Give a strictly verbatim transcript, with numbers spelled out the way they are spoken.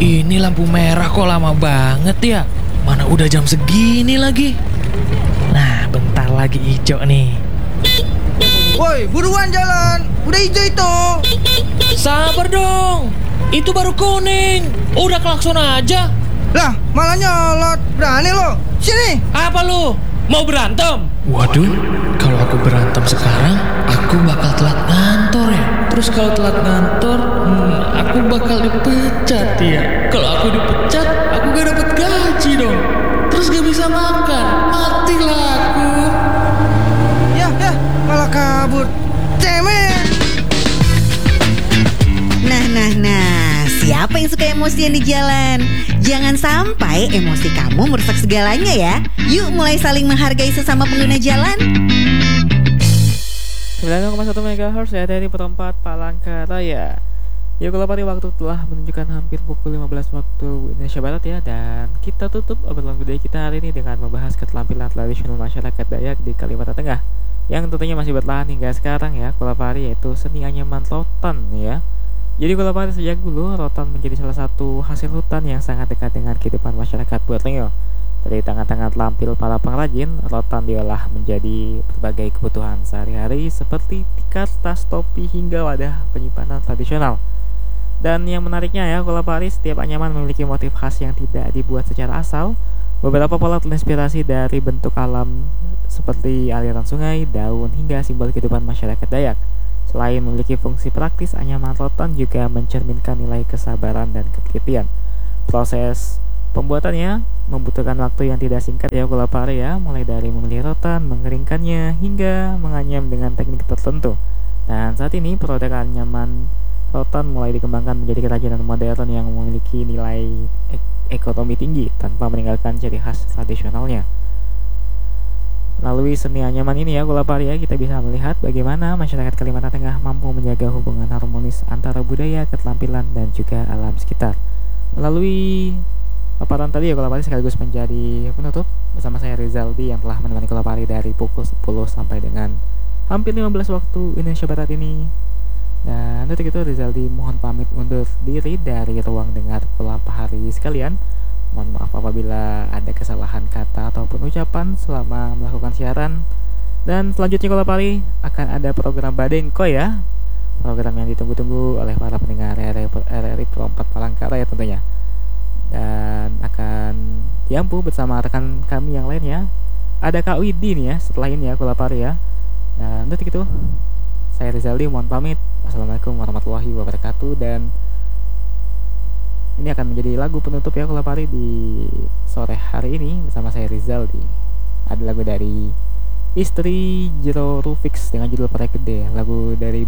Ini lampu merah kok lama banget ya? Mana udah jam segini lagi? Nah, bentar lagi hijau nih. Woi, buruan jalan. Udah hijau itu. Sabar dong. Itu baru kuning. Udah klakson aja. Lah, malah nyolot. Berani lo. Sini. Apa lu? Mau berantem? Waduh, kalau aku berantem sekarang, aku bakal telat ngantor ya. Terus kalau telat ngantor, hmm, aku bakal dipecat ya. Kalau aku dipecat, aku gak dapet gaji dong. Terus gak bisa makan, matilah aku. Ya, ya, malah kabur. Cemen. Nah, nah, nah, siapa yang suka emosian di jalan? Jangan sampai emosi kamu merusak segalanya ya. Yuk mulai saling menghargai sesama pengguna jalan. sembilan koma satu megahertz ya dari perempat Palangkaraya. Ya kalau pada waktu telah menunjukkan hampir pukul lima belas waktu Indonesia Barat ya. Dan kita tutup obrolan budaya kita hari ini dengan membahas keterampilan tradisional masyarakat Dayak di Kalimantan Tengah, yang tentunya masih bertahan hingga sekarang ya, Kolapari, yaitu seni anyaman rotan ya. Jadi Kolapari sejak dulu rotan menjadi salah satu hasil hutan yang sangat dekat dengan kehidupan masyarakat Borneo. Dari tangan-tangan terampil para pengrajin, rotan diolah menjadi berbagai kebutuhan sehari-hari seperti tikar, tas, topi, hingga wadah penyimpanan tradisional. Dan yang menariknya ya, Kolapari setiap anyaman memiliki motif khas yang tidak dibuat secara asal. Beberapa pola terinspirasi dari bentuk alam seperti aliran sungai, daun, hingga simbol kehidupan masyarakat Dayak. Selain memiliki fungsi praktis, anyaman rotan juga mencerminkan nilai kesabaran dan ketelitian. Proses pembuatannya membutuhkan waktu yang tidak singkat ya Kolapari ya, mulai dari memilih rotan, mengeringkannya, hingga menganyam dengan teknik tertentu. Dan saat ini produk anyaman rotan mulai dikembangkan menjadi kerajinan modern yang memiliki nilai ek- ekonomi tinggi tanpa meninggalkan ciri khas tradisionalnya. Melalui seni anyaman ini ya Kolapari ya, kita bisa melihat bagaimana masyarakat Kalimantan Tengah mampu menjaga hubungan harmonis antara budaya, keterampilan, dan juga alam sekitar. Melalui paparan tadi ya Kolapari sekaligus menjadi penutup bersama saya Rizaldi yang telah menemani Kolapari dari pukul sepuluh sampai dengan hampir lima belas waktu Indonesia Barat ini. Dan untuk itu Rizaldi mohon pamit undur diri dari ruang dengar Kolapari sekalian. Mohon maaf apabila ada kesalahan kata ataupun ucapan selama melakukan siaran. Dan selanjutnya Kolapari akan ada program Badengko ya, program yang ditunggu-tunggu oleh para pendengar R R I Perempat Palangkaraya tentunya. Dan akan diampu bersama rekan kami yang lainnya. Ada Kak Widi nih ya setelah ini ya Kolapari ya. Dan untuk itu saya Rizaldi mohon pamit. Assalamualaikum warahmatullahi wabarakatuh. Dan ini akan menjadi lagu penutup ya Kolapari di sore hari ini bersama saya Rizaldi. Ada lagu dari Istri Jero Rufix dengan judul Parek Gede, lagu dari